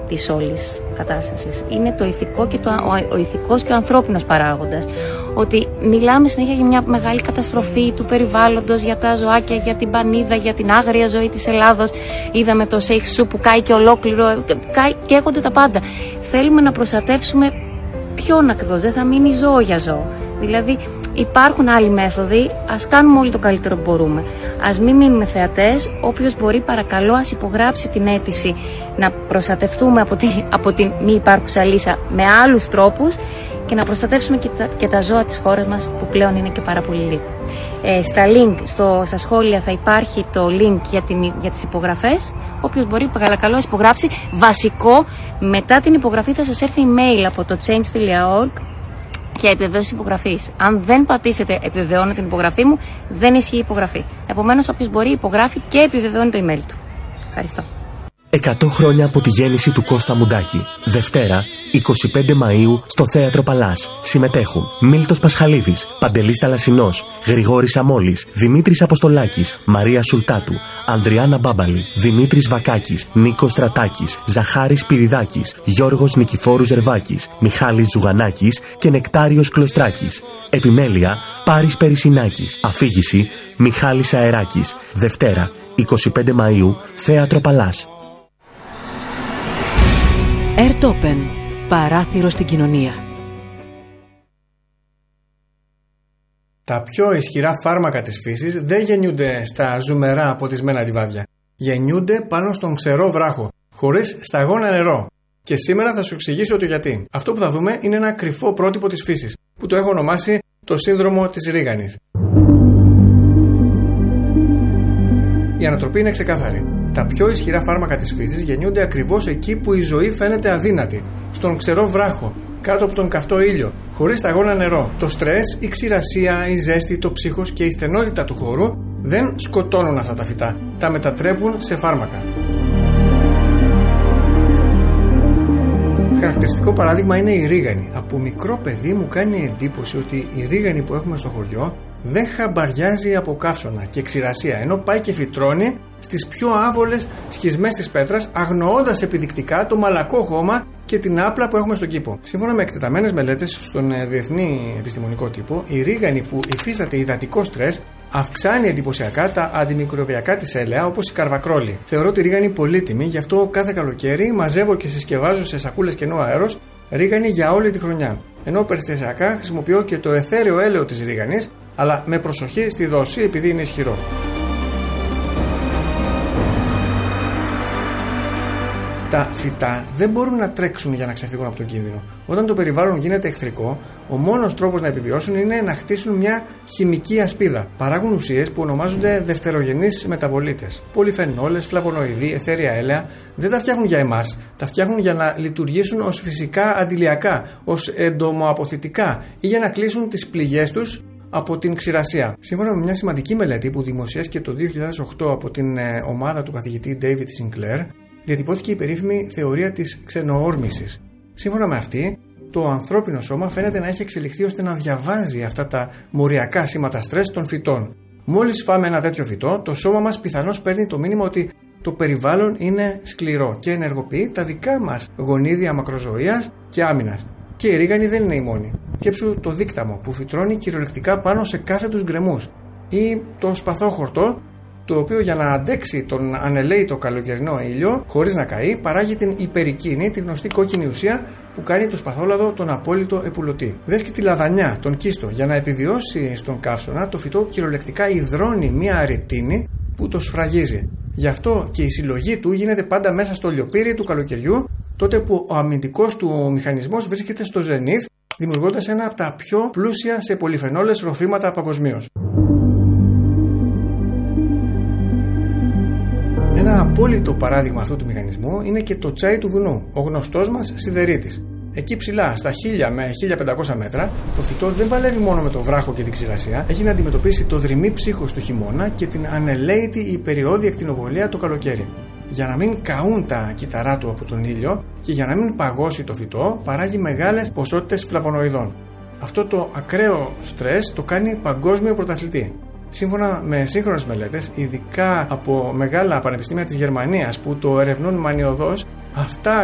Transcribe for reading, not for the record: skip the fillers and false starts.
της όλης κατάστασης. Είναι το ηθικό και ο ηθικός και ο ανθρώπινος παράγοντας. Ότι μιλάμε συνέχεια για μια μεγάλη καταστροφή του περιβάλλοντος, για τα ζωάκια, για την πανίδα, για την άγρια ζωή της Ελλάδος. Είδαμε το Σέιχ Σου που κάει και ολόκληρο, καίγονται τα πάντα. Θέλουμε να προστατεύσουμε ποιον ακριβώς, δεν θα μείνει ζώο για ζώο. Δηλαδή υπάρχουν άλλοι μέθοδοι, ας κάνουμε όλοι το καλύτερο που μπορούμε. Ας μην μείνουμε θεατές, όποιος μπορεί παρακαλώ ας υπογράψει την αίτηση να προστατευτούμε από την μη υπάρχουσα λύσα με άλλους τρόπους και να προστατεύσουμε και τα ζώα της χώρας μας που πλέον είναι και πάρα πολύ λίγο. Στα σχόλια θα υπάρχει το link για τις υπογραφές. Όποιος μπορεί παρακαλώ υπογράψει. Βασικό, μετά την υπογραφή θα σας έρθει email από το change.org για επιβεβαίωση υπογραφής. Αν δεν πατήσετε επιβεβαιώνω την υπογραφή μου, δεν ισχύει η υπογραφή. Επομένως, όποιος μπορεί υπογράφει και επιβεβαιώνει το email του. Ευχαριστώ. 100 χρόνια από τη γέννηση του Κώστα Μουντάκη. Δευτέρα, 25 Μαΐου, στο Θέατρο Παλάς. Συμμετέχουν Μίλτος Πασχαλίδης, Παντελής Θαλασσινός, Γρηγόρης Αμόλης, Δημήτρης Αποστολάκης, Μαρία Σουλτάτου, Ανδριάννα Μπάμπαλη, Δημήτρης Βακάκης, Νίκος Στρατάκης, Ζαχάρης Πυριδάκης, Γιώργος Νικηφόρου Ζερβάκης, Μιχάλης Ζουγανάκης και Νεκτάριος Κλωστράκης. Επιμέλεια, Πάρης Περισσινάκης. Αφήγηση, Μιχάλης Αεράκης. Δευτέρα, 25 Μαΐου, Θέατρο Παλάς. Airtopen. Παράθυρο στην κοινωνία. Τα πιο ισχυρά φάρμακα της φύσης δεν γεννιούνται στα ζουμερά ποτισμένα λιβάδια. Γεννιούνται πάνω στον ξερό βράχο, χωρίς σταγόνα νερό. Και σήμερα θα σου εξηγήσω το γιατί. Αυτό που θα δούμε είναι ένα κρυφό πρότυπο της φύσης, που το έχω ονομάσει το σύνδρομο της ρίγανης. Η ανατροπή είναι ξεκάθαρη. Τα πιο ισχυρά φάρμακα της φύσης γεννιούνται ακριβώς εκεί που η ζωή φαίνεται αδύνατη. Στον ξερό βράχο, κάτω από τον καυτό ήλιο, χωρίς σταγόνα νερό. Το στρες, η ξηρασία, η ζέστη, το ψύχος και η στενότητα του χώρου δεν σκοτώνουν αυτά τα φυτά. Τα μετατρέπουν σε φάρμακα. Χαρακτηριστικό παράδειγμα είναι η ρίγανη. Από μικρό παιδί μου κάνει εντύπωση ότι η ρίγανη που έχουμε στο χωριό δεν χαμπαριάζει από καύσωνα και ξηρασία, ενώ πάει και φυτρώνει στις πιο άβολες σχισμές της πέτρας, αγνοώντας επιδεικτικά το μαλακό χώμα και την άπλα που έχουμε στον κήπο. Σύμφωνα με εκτεταμένες μελέτες στον διεθνή επιστημονικό τύπο, η ρίγανη που υφίσταται υδατικό στρες αυξάνει εντυπωσιακά τα αντιμικροβιακά της έλαια, όπως η καρβακρόλη. Θεωρώ τη ρίγανη πολύτιμη, γι' αυτό κάθε καλοκαίρι μαζεύω και συσκευάζω σε σακούλες κενό αέρος ρίγανη για όλη τη χρονιά. Ενώ περιστασιακά χρησιμοποιώ και το αιθέριο έλαιο της ρίγανης, αλλά με προσοχή στη δόση επειδή είναι ισχυρό. Τα φυτά δεν μπορούν να τρέξουν για να ξεφύγουν από τον κίνδυνο. Όταν το περιβάλλον γίνεται εχθρικό, ο μόνος τρόπος να επιβιώσουν είναι να χτίσουν μια χημική ασπίδα. Παράγουν ουσίες που ονομάζονται δευτερογενείς μεταβολίτες. Πολυφενόλες, φλαβονοειδή, αιθέρια έλαια. Δεν τα φτιάχνουν για εμάς. Τα φτιάχνουν για να λειτουργήσουν ως φυσικά αντιλιακά, ως εντομοαποθητικά ή για να κλείσουν τις πληγές τους από την ξηρασία. Σύμφωνα με μια σημαντική μελέτη που δημοσιεύτηκε το 2008 από την ομάδα του καθηγητή David Sinclair, διατυπώθηκε η περίφημη θεωρία της ξενοόρμησης. Σύμφωνα με αυτή, το ανθρώπινο σώμα φαίνεται να έχει εξελιχθεί ώστε να διαβάζει αυτά τα μοριακά σήματα στρες των φυτών. Μόλις φάμε ένα τέτοιο φυτό, το σώμα μας πιθανώς παίρνει το μήνυμα ότι το περιβάλλον είναι σκληρό και ενεργοποιεί τα δικά μας γονίδια μακροζωίας και άμυνας. Και η ρίγανη δεν είναι η μόνη. Σκέψου το δίκταμο που φυτρώνει κυριολεκτικά πάνω σε κάθε τους γκρεμούς, ή το σπαθόχορτο, το οποίο για να αντέξει τον ανελαίητο καλοκαιρινό ήλιο χωρίς να καεί, παράγει την υπερικίνη, τη γνωστή κόκκινη ουσία που κάνει το σπαθόλαδο τον απόλυτο επουλωτή. Δες και τη λαδανιά, τον κίστο. Για να επιβιώσει στον καύσωνα, το φυτό κυριολεκτικά υδρώνει μία αρετίνη που το σφραγίζει. Γι' αυτό και η συλλογή του γίνεται πάντα μέσα στο λιοπύρι του καλοκαιριού, τότε που ο αμυντικός του μηχανισμός βρίσκεται στο ζενήθ, δημιουργώντας ένα από τα πιο πλούσια σε πολυφενόλες ροφήματα παγκοσμίως. Ένα απόλυτο παράδειγμα αυτού του μηχανισμού είναι και το τσάι του βουνού, ο γνωστός μας σιδερίτης. Εκεί ψηλά, στα 1000 με 1500 μέτρα, το φυτό δεν παλεύει μόνο με το βράχο και την ξηρασία, έχει να αντιμετωπίσει το δρυμή ψύχος του χειμώνα και την ανελαίητη υπεριώδη ακτινοβολία το καλοκαίρι. Για να μην καούν τα κύτταρά του από τον ήλιο και για να μην παγώσει το φυτό, παράγει μεγάλες ποσότητες φλαβονοειδών. Αυτό το ακραίο στρες το κάνει παγκόσμιο πρωταθλητή. Σύμφωνα με σύγχρονες μελέτες, ειδικά από μεγάλα πανεπιστήμια της Γερμανίας που το ερευνούν μανιωδώς, αυτά